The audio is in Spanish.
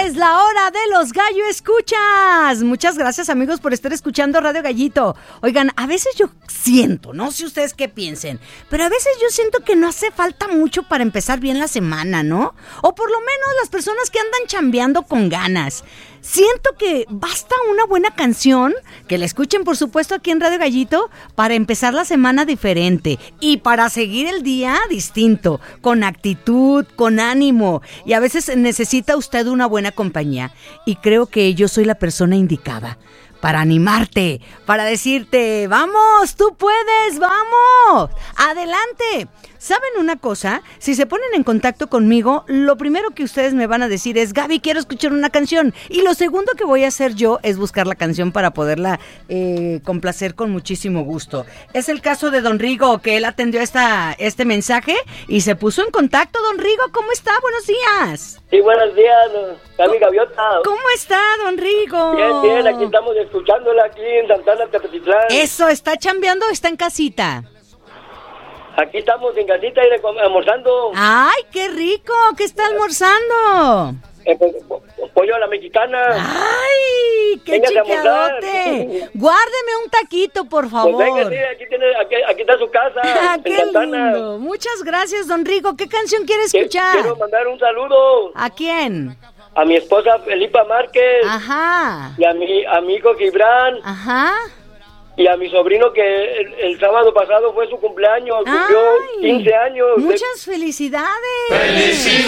Es la hora de los gallo escuchas. Muchas gracias, amigos, por estar escuchando Radio Gallito. Oigan, a veces yo siento, no sé ustedes qué piensen, pero a veces yo siento que no hace falta mucho para empezar bien la semana, ¿no? O por lo menos las personas que andan chambeando con ganas. Siento que basta una buena canción, que la escuchen por supuesto aquí en Radio Gallito, para empezar la semana diferente y para seguir el día distinto, con actitud, con ánimo. Y a veces necesita usted una buena compañía. Y creo que yo soy la persona indicada para animarte, para decirte, vamos, tú puedes, vamos, adelante. ¿Saben una cosa? Si se ponen en contacto conmigo, lo primero que ustedes me van a decir es, Gaby, quiero escuchar una canción. Y lo segundo que voy a hacer yo es buscar la canción para poderla complacer con muchísimo gusto. Es el caso de Don Rigo, que él atendió este mensaje y se puso en contacto. Don Rigo, ¿cómo está? Buenos días. Sí, buenos días, Gaby Gaviota. ¿Cómo está, Don Rigo? Bien, bien, aquí estamos escuchándola aquí en Santana, Tepetitlán. Eso, ¿está chambeando o está en casita? Aquí estamos en casita y almorzando. ¡Ay, qué rico! ¿Qué está almorzando? Pollo a la mexicana. ¡Ay, qué chiqueadote! Guárdeme un taquito, por favor. Pues venga, sí, aquí está su casa. ¡Qué Santana. lindo! Muchas gracias, Don Rigo. ¿Qué canción quiere escuchar? Quiero mandar un saludo. ¿A quién? A mi esposa Felipa Márquez. Ajá. Y a mi hijo Gibran. Ajá. Y a mi sobrino que el sábado pasado fue su cumpleaños, cumplió 15 años. ¡Muchas felicidades! ¡Felicidades!